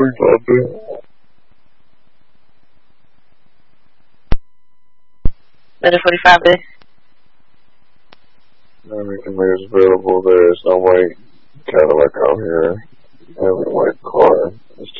Better 45 day. Everything is available. There is no white Cadillac out here. Every white car is